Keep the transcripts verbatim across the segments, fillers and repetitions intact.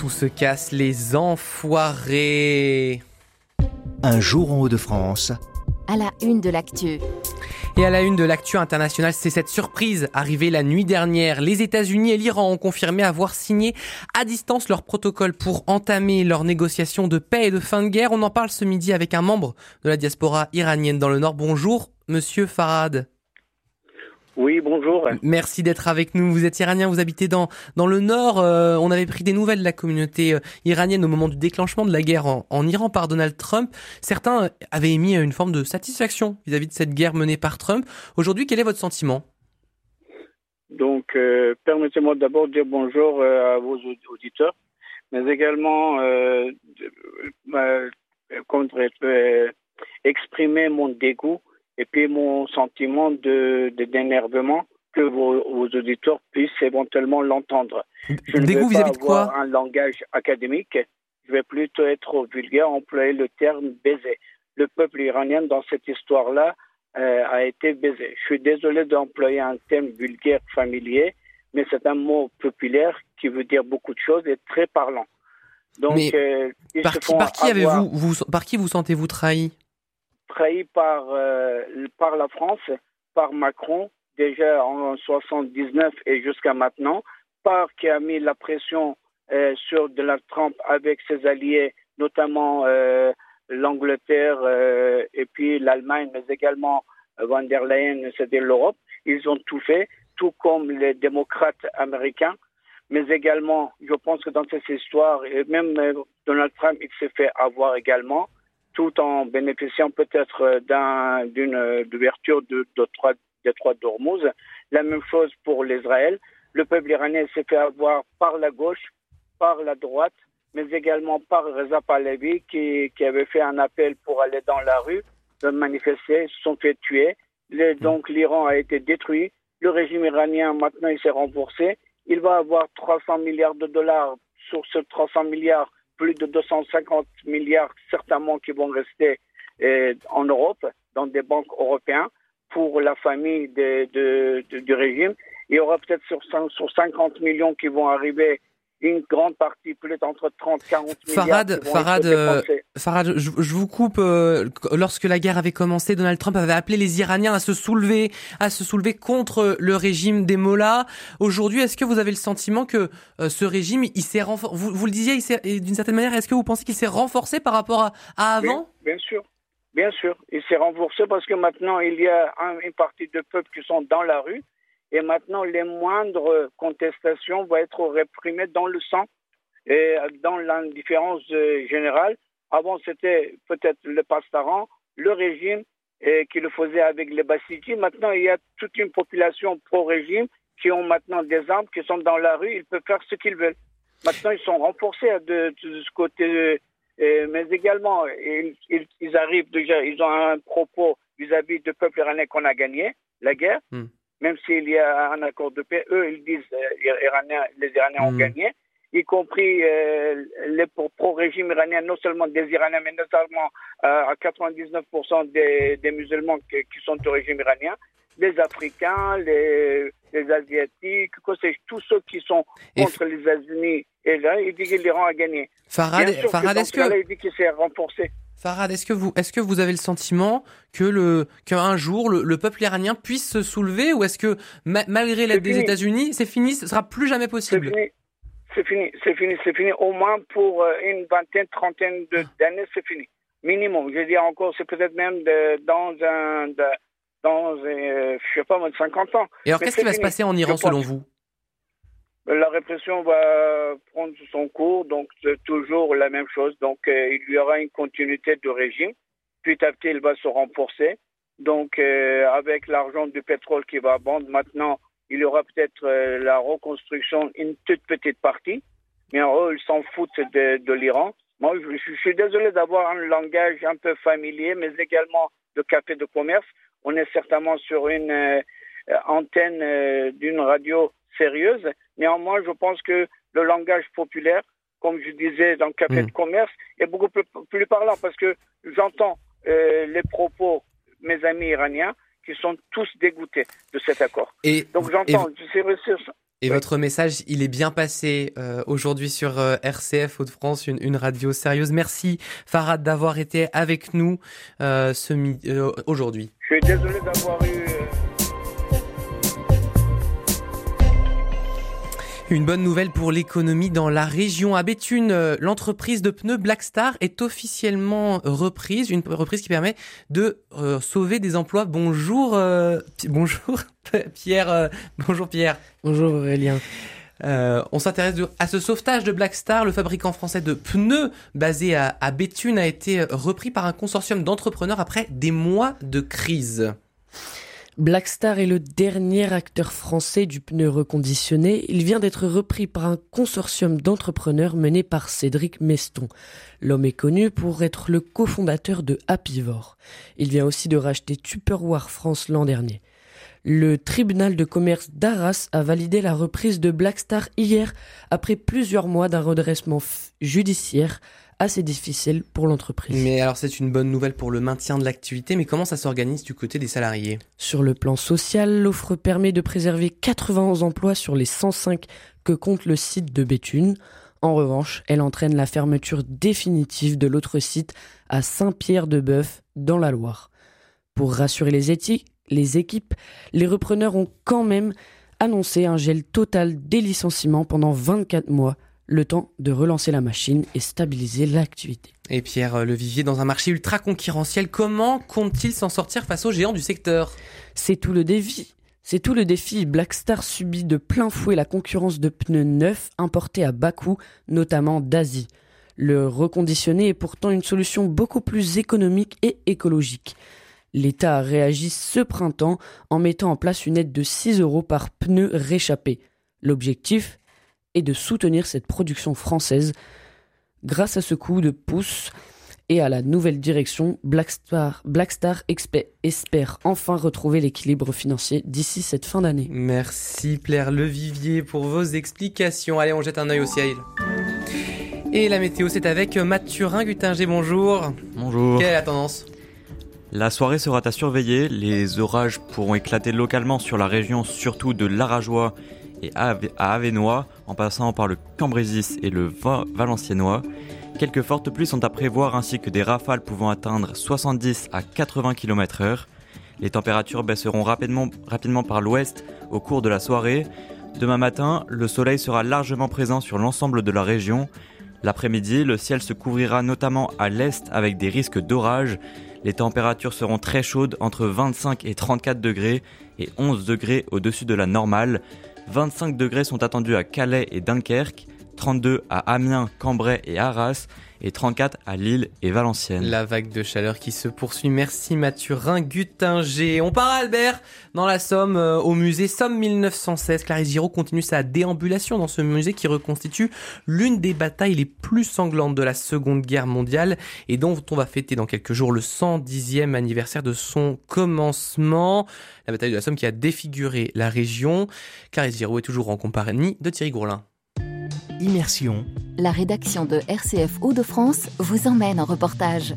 se cassent les enfoirés. Un jour en Hauts-de-France. À la une de l'actu. Et à la une de l'actu internationale, c'est cette surprise arrivée la nuit dernière. Les États-Unis et l'Iran ont confirmé avoir signé à distance leur protocole pour entamer leurs négociations de paix et de fin de guerre. On en parle ce midi avec un membre de la diaspora iranienne dans le Nord. Bonjour, monsieur Farhad. Oui, bonjour. Merci d'être avec nous. Vous êtes iranien, vous habitez dans, dans le Nord. Euh, on avait pris des nouvelles de la communauté euh, iranienne au moment du déclenchement de la guerre en, en Iran par Donald Trump. Certains avaient émis une forme de satisfaction vis-à-vis de cette guerre menée par Trump. Aujourd'hui, quel est votre sentiment ? Donc, euh, permettez-moi d'abord de dire bonjour euh, à vos auditeurs, mais également euh, euh, contre, euh, exprimer mon dégoût et puis mon sentiment de, de d'énervement, que vos, vos auditeurs puissent éventuellement l'entendre. Je ne Dégoût vais pas vis-à-vis de quoi ? avoir un langage académique, je vais plutôt être vulgaire, employer le terme baiser. Le peuple iranien dans cette histoire-là euh, a été baisé. Je suis désolé d'employer un terme vulgaire familier, mais c'est un mot populaire qui veut dire beaucoup de choses et très parlant. Donc, mais euh, ils par, se qui, font par qui avoir... avez-vous, vous, par qui vous sentez-vous trahi ? trahi par, euh, par la France, par Macron, déjà en soixante-dix-neuf et jusqu'à maintenant, par qui a mis la pression euh, sur Donald Trump avec ses alliés, notamment euh, l'Angleterre euh, et puis l'Allemagne, mais également euh, von der Leyen, c'est-à-dire l'Europe. Ils ont tout fait, tout comme les démocrates américains, mais également, je pense que dans cette histoire, et même euh, Donald Trump, il s'est fait avoir également, tout en bénéficiant peut-être d'un, d'une ouverture de, de trois, des trois d'Ormuz. La même chose pour l'Israël. Le peuple iranien s'est fait avoir par la gauche, par la droite, mais également par Reza Pahlavi qui, qui avait fait un appel pour aller dans la rue, de manifester, se sont fait tuer. Les, donc l'Iran a été détruit. Le régime iranien, maintenant, il s'est renforcé. Il va avoir trois cents milliards de dollars. Sur ces trois cents milliards, plus de deux cent cinquante milliards certainement qui vont rester euh, en Europe, dans des banques européennes, pour la famille de, de, de, du régime. Il y aura peut-être sur, sur cinquante millions qui vont arriver, une grande partie, peut-être entre trente et quarante Farhad, milliards qui vont Farhad, être dépensés. euh, Farhad, je, je vous coupe. Euh, lorsque la guerre avait commencé, Donald Trump avait appelé les Iraniens à se soulever, à se soulever contre le régime des mollahs. Aujourd'hui, est-ce que vous avez le sentiment que euh, ce régime, il s'est renforcé ? Vous, vous le disiez, il s'est, d'une certaine manière, est-ce que vous pensez qu'il s'est renforcé par rapport à, à avant ? Bien, bien sûr, bien sûr, il s'est renforcé parce que maintenant il y a un, une partie de peuple qui sont dans la rue et maintenant les moindres contestations vont être réprimées dans le sang. Et dans l'indifférence euh, générale, avant c'était peut-être le pastaran, le régime et qui le faisait avec les Bassidji. Maintenant, il y a toute une population pro-régime qui ont maintenant des armes, qui sont dans la rue, ils peuvent faire ce qu'ils veulent. Maintenant, ils sont renforcés de, de ce côté, euh, mais également, ils, ils, ils arrivent déjà, ils ont un propos vis-à-vis du peuple iranien qu'on a gagné la guerre, mm. même s'il y a un accord de paix, eux, ils disent euh, Iraniens, les Iraniens mm. ont gagné. Y compris euh, les pro-régime iranien, non seulement des Iraniens, mais notamment euh, à quatre-vingt-dix-neuf pour cent des, des musulmans qui, qui sont au régime iranien, les Africains, les, les Asiatiques, tous ceux qui sont contre et les États-Unis. Et là, il dit que l'Iran a gagné. Farhad, Farhad est-ce que... Là, il dit qu'il s'est renforcé. Farhad, est-ce que vous, est-ce que vous avez le sentiment que le, qu'un jour le, le peuple iranien puisse se soulever, ou est-ce que ma, malgré l'aide des États-Unis, c'est fini, ce sera plus jamais possible? C'est fini. C'est fini, c'est fini, c'est fini. Au moins pour une vingtaine, trentaine de, d'années, c'est fini. Minimum. Je dis encore, c'est peut-être même de, dans un, de, dans, euh, je sais pas moi, de cinquante ans. Et alors, mais qu'est-ce qui va fini. se passer en Iran, je selon pense. vous? La répression va prendre son cours, donc c'est toujours la même chose. Donc, euh, il y aura une continuité du régime. Petit à petit, il va se renforcer. Donc, euh, avec l'argent du pétrole qui va abonder maintenant, il y aura peut-être euh, la reconstruction, une toute petite partie, mais en gros, ils s'en foutent de, de l'Iran. Moi, je, je suis désolé d'avoir un langage un peu familier, mais également de café de commerce. On est certainement sur une euh, antenne euh, d'une radio sérieuse. Néanmoins, je pense que le langage populaire, comme je disais dans le café mmh. de commerce, est beaucoup plus, plus parlant parce que j'entends euh, les propos de mes amis iraniens qui sont tous dégoûtés de cet accord. Et, Donc j'entends, et... c'est, c'est, Et oui. votre message, il est bien passé euh, aujourd'hui sur euh, R C F Hauts-de-France, une, une radio sérieuse. Merci Farhad d'avoir été avec nous euh, ce mi- euh, aujourd'hui. Je suis désolé d'avoir eu... Une bonne nouvelle pour l'économie dans la région. À Béthune, euh, l'entreprise de pneus Black Star est officiellement reprise, une reprise qui permet de euh, sauver des emplois. Bonjour, euh, bonjour Pierre. Euh, bonjour Pierre. Bonjour Aurélien. Euh, on s'intéresse de, à ce sauvetage de Black Star. Le fabricant français de pneus basé à, à Béthune a été repris par un consortium d'entrepreneurs après des mois de crise. Black Star est le dernier acteur français du pneu reconditionné. Il vient d'être repris par un consortium d'entrepreneurs mené par Cédric Meston. L'homme est connu pour être le cofondateur de Happyvore. Il vient aussi de racheter Tupperware France l'an dernier. Le tribunal de commerce d'Arras a validé la reprise de Black Star hier après plusieurs mois d'un redressement f- judiciaire assez difficile pour l'entreprise. Mais alors c'est une bonne nouvelle pour le maintien de l'activité, mais comment ça s'organise du côté des salariés ? Sur le plan social, l'offre permet de préserver quatre-vingts emplois sur les cent cinq que compte le site de Béthune. En revanche, elle entraîne la fermeture définitive de l'autre site à Saint-Pierre-de-Bœuf dans la Loire. Pour rassurer les, éti- les équipes, les repreneurs ont quand même annoncé un gel total des licenciements pendant vingt-quatre mois, le temps de relancer la machine et stabiliser l'activité. Et Pierre Levivier, dans un marché ultra concurrentiel, comment compte-t-il s'en sortir face aux géants du secteur ? C'est tout le défi. C'est tout le défi. Black Star subit de plein fouet la concurrence de pneus neufs importés à bas coût, notamment d'Asie. Le reconditionné est pourtant une solution beaucoup plus économique et écologique. L'État a réagi ce printemps en mettant en place une aide de six euros par pneu réchappé. L'objectif est de soutenir cette production française. Grâce à ce coup de pouce et à la nouvelle direction, Black Star, Black Star expé- espère enfin retrouver l'équilibre financier d'ici cette fin d'année. Merci Pierre Levivier pour vos explications. Allez, on jette un œil au ciel. Et la météo, c'est avec Mathurin Gutinger. Bonjour. Bonjour. Quelle est la tendance ? La soirée sera à surveiller. Les orages pourront éclater localement sur la région, surtout de l'Arageois et à Avesnois, en passant par le Cambrésis et le Va- Valenciennois. Quelques fortes pluies sont à prévoir, ainsi que des rafales pouvant atteindre soixante-dix à quatre-vingts kilomètres heure. Les températures baisseront rapidement, rapidement par l'ouest au cours de la soirée. Demain matin, le soleil sera largement présent sur l'ensemble de la région. L'après-midi, le ciel se couvrira notamment à l'est avec des risques d'orage. Les températures seront très chaudes, entre vingt-cinq et trente-quatre degrés et onze degrés au-dessus de la normale. vingt-cinq degrés sont attendus à Calais et Dunkerque, trente-deux à Amiens, Cambrai et Arras, et trente-quatre à Lille et Valenciennes. La vague de chaleur qui se poursuit. Merci Mathurin Gutinger. On part à Albert, dans la Somme, euh, au musée Somme mille neuf cent seize. Clarisse Giraud continue sa déambulation dans ce musée qui reconstitue l'une des batailles les plus sanglantes de la Seconde Guerre mondiale et dont on va fêter dans quelques jours le cent dixième anniversaire de son commencement. La bataille de la Somme qui a défiguré la région. Clarisse Giraud est toujours en compagnie de Thierry Gourlin. Immersion. La rédaction de R C F Hauts-de-France vous emmène en reportage.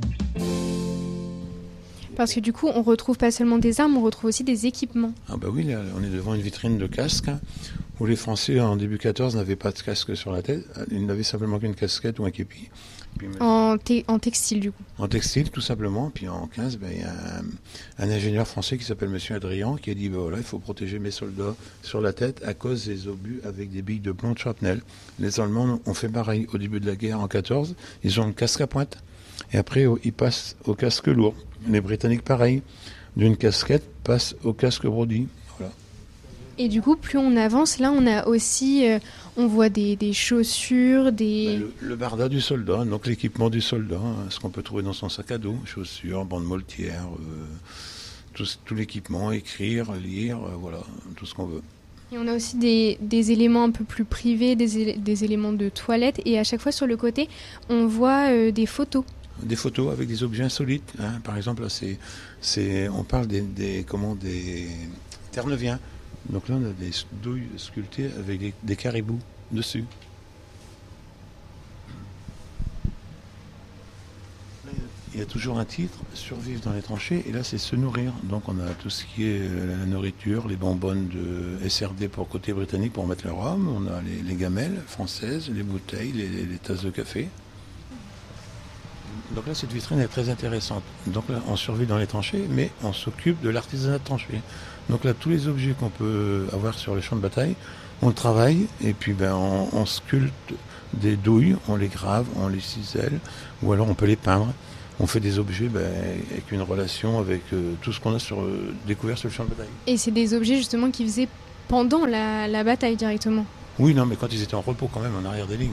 Parce que du coup, on retrouve pas seulement des armes, on retrouve aussi des équipements. Ah bah oui, là, on est devant une vitrine de casques, hein, où les Français, en début quatorze, n'avaient pas de casque sur la tête. Ils n'avaient simplement qu'une casquette ou un képi. Puis, En, te- en textile, du coup. en textile, tout simplement. Puis en quinze, ben, il y a un, un ingénieur français qui s'appelle Monsieur Adrian, qui a dit, ben, voilà, il faut protéger mes soldats sur la tête à cause des obus avec des billes de plomb de shrapnel. Les Allemands ont fait pareil au début de la guerre en quatorze. Ils ont le casque à pointe. Et après, ils passent au casque lourd. Les Britanniques, pareil. D'une casquette, passent au casque brody. Voilà. Et du coup, plus on avance, là, on a aussi, euh, on voit des, des chaussures, des... Ben, le, le barda du soldat, donc l'équipement du soldat, hein, ce qu'on peut trouver dans son sac à dos, chaussures, bandes moltières, euh, tout, tout l'équipement, écrire, lire, euh, voilà, tout ce qu'on veut. Et on a aussi des, des éléments un peu plus privés, des, élé- des éléments de toilette. Et à chaque fois, sur le côté, on voit euh, des photos. Des photos avec des objets insolites, hein. Par exemple, là, c'est, c'est, on parle des, des, comment, des Terre-Neuviens. Donc là, on a des douilles sculptées avec des, des caribous dessus. il y a toujours un titre, survivre dans les tranchées, et là c'est se nourrir. Donc on a tout ce qui est la nourriture, les bonbonnes de S R D pour côté britannique pour mettre le rhum, on a les, les gamelles françaises, les bouteilles, les, les tasses de café. Donc là cette vitrine est très intéressante. Donc là on survit dans les tranchées, mais on s'occupe de l'artisanat de tranchées. Donc là tous les objets qu'on peut avoir sur les champs de bataille, on le travaille, et puis ben, on, on sculpte des douilles, on les grave, on les cisèle, ou alors on peut les peindre. On fait des objets ben, avec une relation avec euh, tout ce qu'on a sur, euh, découvert sur le champ de bataille. Et c'est des objets justement qu'ils faisaient pendant la, la bataille directement? Oui, non, mais quand ils étaient en repos quand même, en arrière des lignes.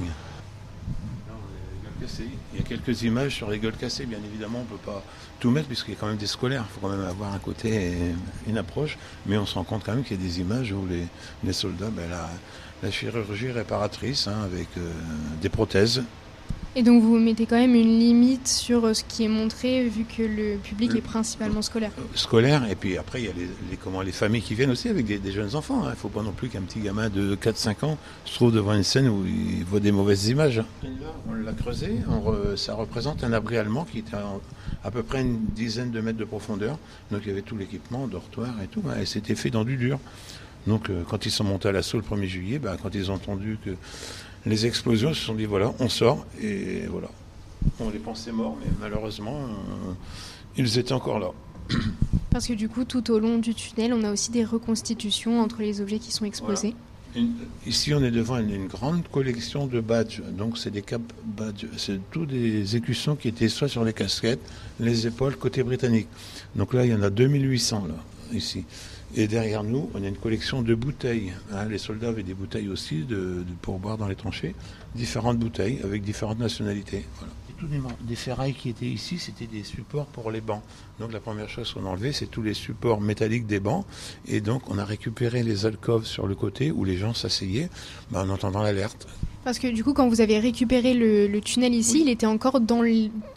Il y a quelques images sur les gueules cassées, bien évidemment, on ne peut pas tout mettre puisqu'il y a quand même des scolaires, il faut quand même avoir un côté et une approche, mais on se rend compte quand même qu'il y a des images où les, les soldats, ben, la, la chirurgie réparatrice hein, avec euh, des prothèses. Et donc vous mettez quand même une limite sur ce qui est montré vu que le public le, est principalement scolaire. Scolaire, et puis après il y a les, les, comment, les familles qui viennent aussi avec des, des jeunes enfants. Il hein. ne faut pas non plus qu'un petit gamin de quatre cinq ans se trouve devant une scène où il voit des mauvaises images. Là, on l'a creusé, on re, ça représente un abri allemand qui était à, à peu près une dizaine de mètres de profondeur. Donc il y avait tout l'équipement, dortoir et tout, hein, et c'était fait dans du dur. Donc euh, quand ils sont montés à l'assaut le premier juillet, bah, quand ils ont entendu que les explosions, ils se sont dit voilà, on sort, et voilà. On les pensait morts, mais malheureusement, euh, ils étaient encore là. Parce que du coup, tout au long du tunnel, on a aussi des reconstitutions entre les objets qui sont exposés. Voilà. Une, ici, on est devant une, une grande collection de badges. Donc, c'est des cap badges. C'est tous des écussons qui étaient soit sur les casquettes, les épaules, côté britannique. Donc là, il y en a deux mille huit cents, là, ici. Et derrière nous, on a une collection de bouteilles. Hein, les soldats avaient des bouteilles aussi de, de, pour boire dans les tranchées. Différentes bouteilles avec différentes nationalités. Voilà. Et tout des, des ferrailles qui étaient ici, c'était des supports pour les bancs. Donc la première chose qu'on a enlevée, c'est tous les supports métalliques des bancs. Et donc on a récupéré les alcôves sur le côté où les gens s'asseyaient ben, en entendant l'alerte. Parce que du coup, quand vous avez récupéré le, le tunnel ici, oui. il était encore dans l'état ?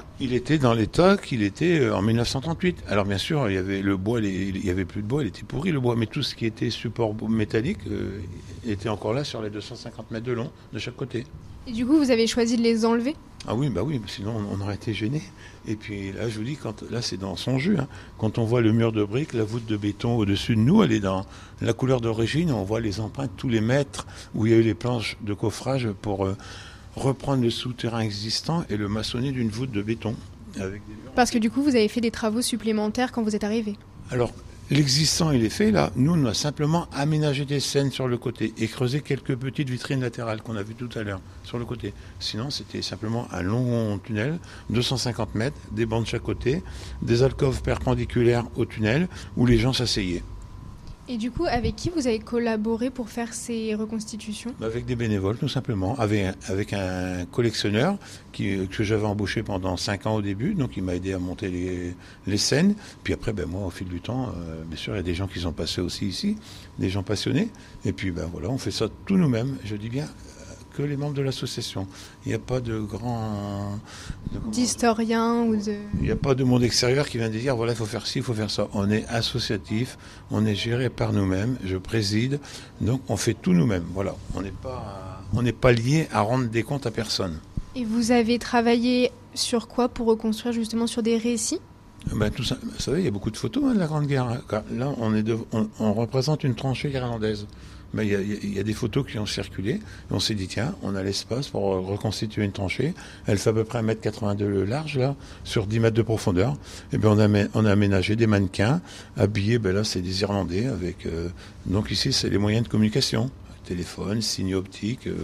Il était dans l'état qu'il était en mille neuf cent trente-huit. Alors bien sûr, il y avait le bois, il y avait plus de bois, il était pourri le bois, mais tout ce qui était support métallique euh, était encore là sur les deux cent cinquante mètres de long de chaque côté. Et du coup, vous avez choisi de les enlever ? Ah oui, bah oui, sinon on aurait été gênés. Et puis là, je vous dis, quand, là c'est dans son jus. Hein. Quand on voit le mur de briques, la voûte de béton au-dessus de nous, elle est dans la couleur d'origine. On voit les empreintes, tous les mètres où il y a eu les planches de coffrage pour euh, reprendre le souterrain existant et le maçonner d'une voûte de béton. Avec des murs. Parce que du coup, vous avez fait des travaux supplémentaires quand vous êtes arrivé. Alors, l'existant, il est fait. Là, nous, on a simplement aménagé des scènes sur le côté et creusé quelques petites vitrines latérales qu'on a vues tout à l'heure sur le côté. Sinon, c'était simplement un long tunnel, deux cent cinquante mètres, des bancs de chaque côté, des alcôves perpendiculaires au tunnel où les gens s'asseyaient. Et du coup, avec qui vous avez collaboré pour faire ces reconstitutions ? Avec des bénévoles, tout simplement. Avec un, avec un collectionneur qui, que j'avais embauché pendant cinq ans au début. Donc, il m'a aidé à monter les, les scènes. Puis après, ben, moi, au fil du temps, euh, bien sûr, il y a des gens qui sont passés aussi ici, des gens passionnés. Et puis, ben, voilà, on fait ça tout nous-mêmes. Je dis bien que les membres de l'association. Il n'y a pas de grands... d'historiens ou de... Il n'y a pas de monde extérieur qui vient de dire, voilà, il faut faire ci, il faut faire ça. On est associatif, on est géré par nous-mêmes, je préside, donc on fait tout nous-mêmes. Voilà, on n'est pas, on n'est pas lié à rendre des comptes à personne. Et vous avez travaillé sur quoi pour reconstruire justement sur des récits ? Ben, tout ça, vous savez, il y a beaucoup de photos hein, de la Grande Guerre. Là, on, est de, on, on représente une tranchée irlandaise. Ben, il, y a, il y a des photos qui ont circulé. Et on s'est dit, tiens, on a l'espace pour reconstituer une tranchée. Elle fait à peu près un mètre quatre-vingt-deux large, là, sur dix mètres de profondeur. Et ben, on a, on a aménagé des mannequins habillés. Ben là, c'est des Irlandais. Avec, euh, donc ici, c'est les moyens de communication. Téléphone, signaux optiques. Euh,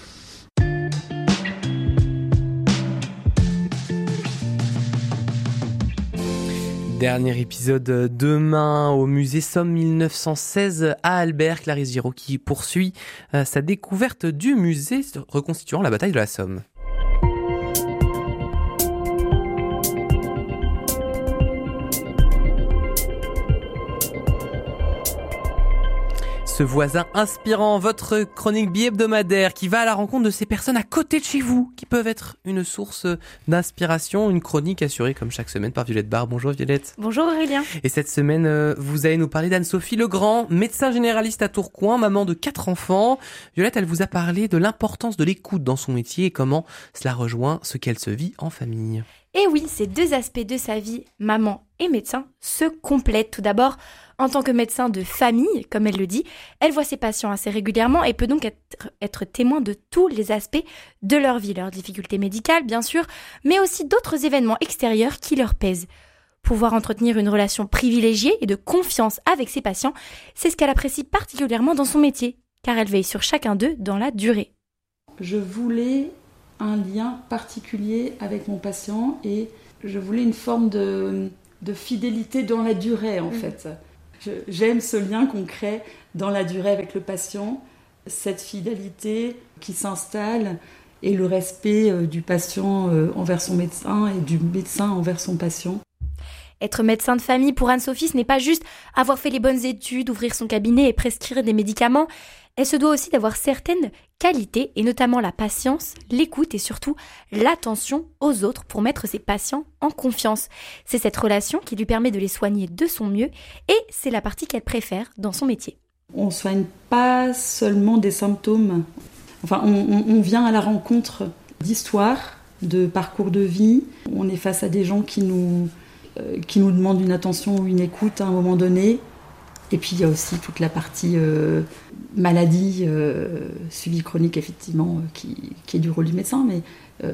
Dernier épisode demain au musée Somme mille neuf cent seize à Albert. Clarisse Giraud qui poursuit euh, sa découverte du musée reconstituant la bataille de la Somme. Ce voisin inspirant, votre chronique bi-hebdomadaire qui va à la rencontre de ces personnes à côté de chez vous, qui peuvent être une source d'inspiration, une chronique assurée comme chaque semaine par Violette Barre. Bonjour Violette. Bonjour Aurélien. Et cette semaine, vous allez nous parler d'Anne-Sophie Legrand, médecin généraliste à Tourcoing, maman de quatre enfants. Violette, elle vous a parlé de l'importance de l'écoute dans son métier et comment cela rejoint ce qu'elle se vit en famille. Et oui, ces deux aspects de sa vie, maman et médecin, se complètent. Tout d'abord, en tant que médecin de famille, comme elle le dit, elle voit ses patients assez régulièrement et peut donc être, être témoin de tous les aspects de leur vie, leurs difficultés médicales bien sûr, mais aussi d'autres événements extérieurs qui leur pèsent. Pouvoir entretenir une relation privilégiée et de confiance avec ses patients, c'est ce qu'elle apprécie particulièrement dans son métier, car elle veille sur chacun d'eux dans la durée. Je voulais un lien particulier avec mon patient et je voulais une forme de, de fidélité dans la durée en mmh. fait. Je, j'aime ce lien qu'on crée dans la durée avec le patient, cette fidélité qui s'installe et le respect euh, du patient euh, envers son médecin et du médecin envers son patient. Être médecin de famille pour Anne-Sophie, ce n'est pas juste avoir fait les bonnes études, ouvrir son cabinet et prescrire des médicaments. Elle se doit aussi d'avoir certaines qualités, et notamment la patience, l'écoute et surtout l'attention aux autres pour mettre ses patients en confiance. C'est cette relation qui lui permet de les soigner de son mieux, et c'est la partie qu'elle préfère dans son métier. On ne soigne pas seulement des symptômes, enfin on, on, on vient à la rencontre d'histoires, de parcours de vie. On est face à des gens qui nous, euh, qui nous demandent une attention ou une écoute à un moment donné. Et puis il y a aussi toute la partie euh, maladie, euh, suivi chronique effectivement, euh, qui, qui est du rôle du médecin, mais euh,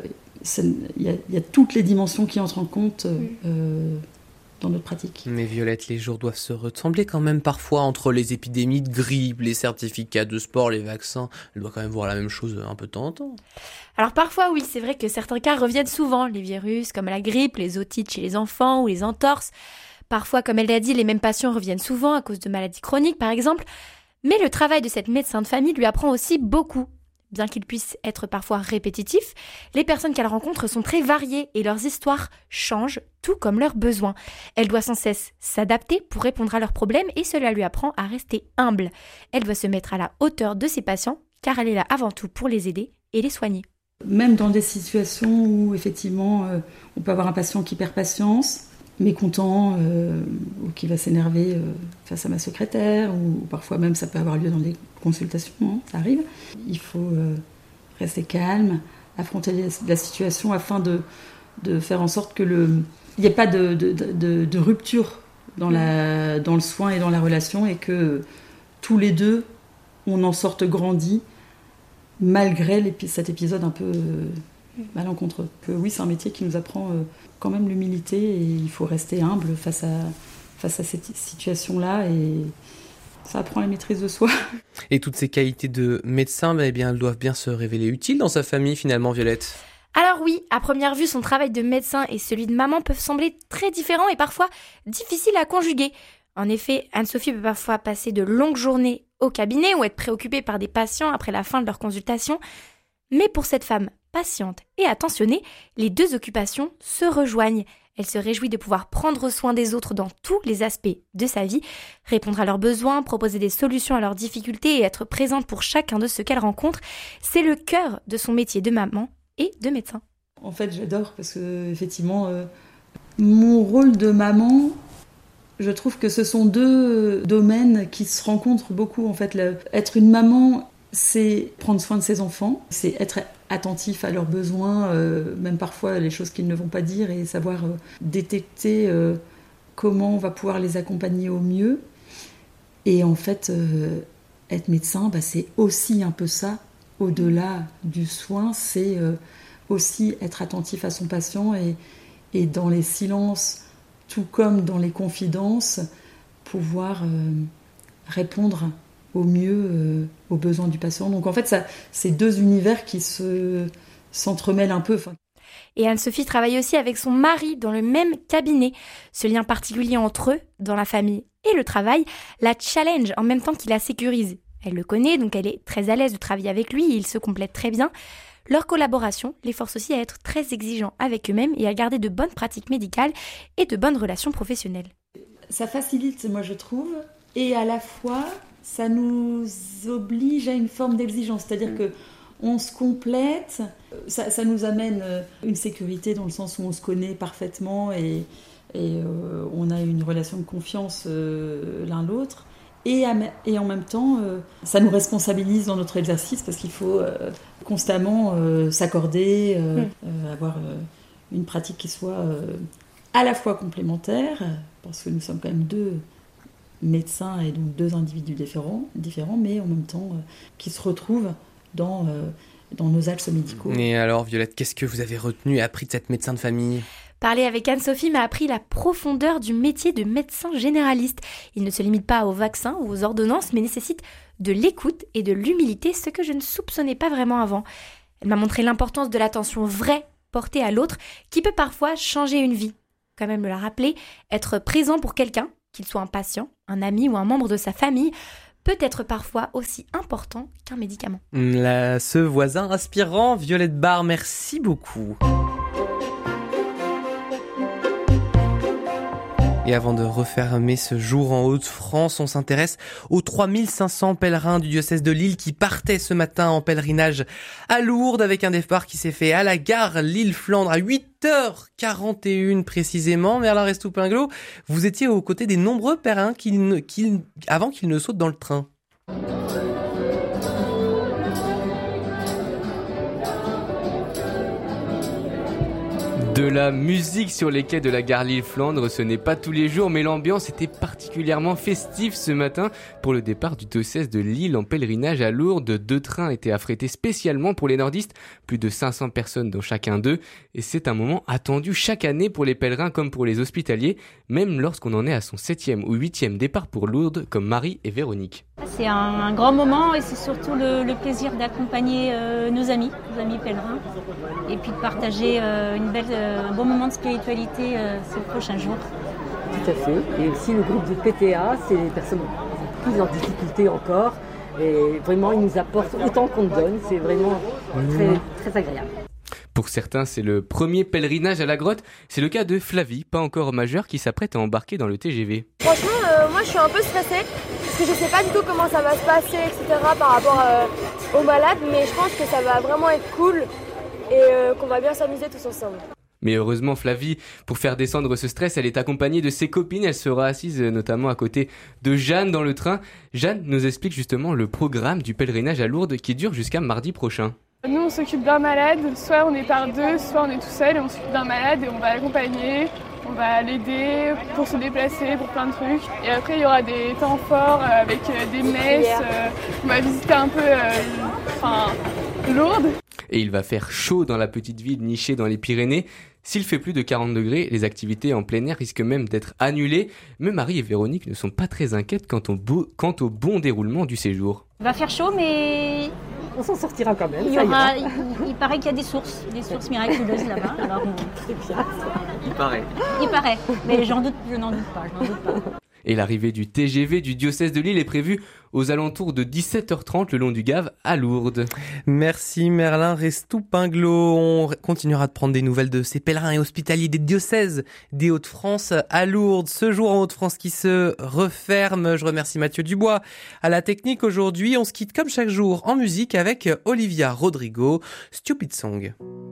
il y, y a toutes les dimensions qui entrent en compte euh, dans notre pratique. Mais Violette, les jours doivent se ressembler quand même parfois entre les épidémies de grippe, les certificats de sport, les vaccins. Elle doit quand même voir la même chose un peu de temps en temps. Alors parfois oui, c'est vrai que certains cas reviennent souvent, les virus comme la grippe, les otites chez les enfants ou les entorses. Parfois, comme elle l'a dit, les mêmes patients reviennent souvent à cause de maladies chroniques, par exemple. Mais le travail de cette médecin de famille lui apprend aussi beaucoup. Bien qu'il puisse être parfois répétitif, les personnes qu'elle rencontre sont très variées et leurs histoires changent, tout comme leurs besoins. Elle doit sans cesse s'adapter pour répondre à leurs problèmes et cela lui apprend à rester humble. Elle doit se mettre à la hauteur de ses patients, car elle est là avant tout pour les aider et les soigner. Même dans des situations où, effectivement, euh, on peut avoir un patient qui perd patience, mécontent euh, ou qui va s'énerver euh, face à ma secrétaire ou, ou parfois même ça peut avoir lieu dans des consultations, hein, ça arrive. Il faut euh, rester calme, affronter les, la situation afin de, de faire en sorte que le il n'y ait pas de, de, de, de rupture dans, la, dans le soin et dans la relation et que tous les deux on en sorte grandis malgré l'épi- cet épisode un peu euh, malencontreux. Que oui, c'est un métier qui nous apprend euh, quand même l'humilité et il faut rester humble face à, face à cette situation-là et ça apprend la maîtrise de soi. Et toutes ces qualités de médecin, eh bien, elles doivent bien se révéler utiles dans sa famille finalement, Violette. Alors oui, à première vue, son travail de médecin et celui de maman peuvent sembler très différents et parfois difficiles à conjuguer. En effet, Anne-Sophie peut parfois passer de longues journées au cabinet ou être préoccupée par des patients après la fin de leur consultation. Mais pour cette femme patiente et attentionnée, les deux occupations se rejoignent. Elle se réjouit de pouvoir prendre soin des autres dans tous les aspects de sa vie, répondre à leurs besoins, proposer des solutions à leurs difficultés et être présente pour chacun de ceux qu'elle rencontre. C'est le cœur de son métier de maman et de médecin. En fait, j'adore parce que effectivement, euh, mon rôle de maman, je trouve que ce sont deux domaines qui se rencontrent beaucoup. En fait, le, être une maman, c'est prendre soin de ses enfants, c'est être attentif à leurs besoins, euh, même parfois les choses qu'ils ne vont pas dire et savoir euh, détecter euh, comment on va pouvoir les accompagner au mieux. Et en fait, euh, être médecin, bah, c'est aussi un peu ça. Au-delà du soin, c'est euh, aussi être attentif à son patient et, et dans les silences, tout comme dans les confidences, pouvoir euh, répondre au mieux euh, aux besoins du patient. Donc en fait, ça, c'est deux univers qui se, s'entremêlent un peu. Enfin. Et Anne-Sophie travaille aussi avec son mari dans le même cabinet. Ce lien particulier entre eux, dans la famille et le travail, la challenge en même temps qu'il la sécurise. Elle le connaît, donc elle est très à l'aise de travailler avec lui et ils se complètent très bien. Leur collaboration les force aussi à être très exigeants avec eux-mêmes et à garder de bonnes pratiques médicales et de bonnes relations professionnelles. Ça facilite, moi je trouve, et à la fois, ça nous oblige à une forme d'exigence, c'est-à-dire mmh. que on se complète, ça, ça nous amène une sécurité dans le sens où on se connaît parfaitement et, et euh, on a une relation de confiance euh, l'un l'autre. Et, à, et en même temps, euh, ça nous responsabilise dans notre exercice parce qu'il faut euh, constamment euh, s'accorder, euh, mmh. euh, avoir euh, une pratique qui soit euh, à la fois complémentaire, parce que nous sommes quand même deux médecins et donc deux individus différents, différents mais en même temps euh, qui se retrouvent dans, euh, dans nos axes médicaux. Et alors Violette, qu'est-ce que vous avez retenu et appris de cette médecin de famille ? Parler avec Anne-Sophie m'a appris la profondeur du métier de médecin généraliste. Il ne se limite pas aux vaccins ou aux ordonnances, mais nécessite de l'écoute et de l'humilité, ce que je ne soupçonnais pas vraiment avant. Elle m'a montré l'importance de l'attention vraie portée à l'autre, qui peut parfois changer une vie. Quand même me l'a rappelé, être présent pour quelqu'un, qu'il soit un patient, un ami ou un membre de sa famille, peut être parfois aussi important qu'un médicament. Là, ce voisin inspirant, Violette Barre, merci beaucoup. Et avant de refermer ce jour en Hauts-de-France, on s'intéresse aux trois mille cinq cents pèlerins du diocèse de Lille qui partaient ce matin en pèlerinage à Lourdes avec un départ qui s'est fait à la gare Lille-Flandre à huit heures quarante et une précisément. Merlin Restoupinglo, vous étiez aux côtés des nombreux pèlerins qui, qui, avant qu'ils ne sautent dans le train. De la musique sur les quais de la gare Lille-Flandre, ce n'est pas tous les jours, mais l'ambiance était particulièrement festive ce matin pour le départ du diocèse de Lille en pèlerinage à Lourdes. Deux trains étaient affrétés spécialement pour les nordistes, plus de cinq cents personnes dans chacun d'eux, et c'est un moment attendu chaque année pour les pèlerins comme pour les hospitaliers, même lorsqu'on en est à son septième ou huitième départ pour Lourdes, comme Marie et Véronique. C'est un, un grand moment et c'est surtout le, le plaisir d'accompagner euh, nos amis, nos amis pèlerins, et puis de partager euh, une belle, euh, un bon moment de spiritualité euh, ces prochains jours. Tout à fait. Et aussi le groupe de P T A, c'est des personnes plus en difficulté encore. Et vraiment, ils nous apportent autant qu'on donne. C'est vraiment très, très agréable. Pour certains, c'est le premier pèlerinage à la grotte. C'est le cas de Flavie, pas encore majeure, qui s'apprête à embarquer dans le T G V. Franchement, euh, moi je suis un peu stressée, parce que je sais pas du tout comment ça va se passer, et cetera par rapport euh, aux balades, mais je pense que ça va vraiment être cool et euh, qu'on va bien s'amuser tous ensemble. Mais heureusement, Flavie, pour faire descendre ce stress, elle est accompagnée de ses copines. Elle sera assise notamment à côté de Jeanne dans le train. Jeanne nous explique justement le programme du pèlerinage à Lourdes qui dure jusqu'à mardi prochain. Nous, on s'occupe d'un malade, soit on est par deux, soit on est tout seul et on s'occupe d'un malade et on va l'accompagner, on va l'aider pour se déplacer, pour plein de trucs. Et après, il y aura des temps forts avec des messes, on va visiter un peu euh, enfin, Lourdes. Et il va faire chaud dans la petite ville nichée dans les Pyrénées. S'il fait plus de quarante degrés, les activités en plein air risquent même d'être annulées. Mais Marie et Véronique ne sont pas très inquiètes quant au, beau, quant au bon déroulement du séjour. Il va faire chaud, mais on s'en sortira quand même. Il, y aura, il, il paraît qu'il y a des sources, des sources miraculeuses là-bas. Alors, très bien. Il paraît. Il paraît, mais j'en doute, je n'en doute pas, je n'en doute pas. Et l'arrivée du T G V du diocèse de Lille est prévue aux alentours de dix-sept heures trente le long du Gave à Lourdes. Merci Merlin Restoupinglo. On continuera de prendre des nouvelles de ces pèlerins et hospitaliers des diocèses des Hauts-de-France à Lourdes. Ce jour en Hauts-de-France qui se referme. Je remercie Mathieu Dubois à la technique aujourd'hui. On se quitte comme chaque jour en musique avec Olivia Rodrigo, Stupid Song.